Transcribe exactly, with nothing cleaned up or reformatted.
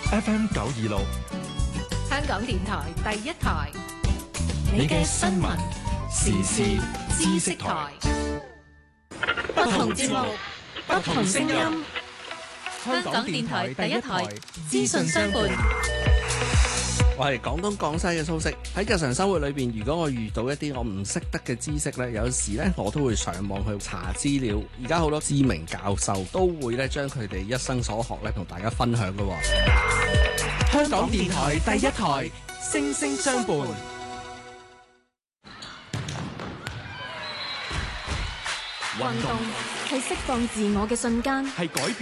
F M 九二六， 香港電台第一台， 你嘅新聞時事知識台， 不同節目，不同聲音。香港電台第一台，資訊相伴。 我係廣東廣西嘅蘇軾。喺日常生活裏邊，如果我遇到一啲我唔識得嘅知識呢，有時呢我都會上網去查資料。而家好多知名教授都會咧將佢哋一生所學咧同大家分享㗎。 香港電台第一台，聲聲相伴。 運動係釋放自我嘅瞬間， 係改變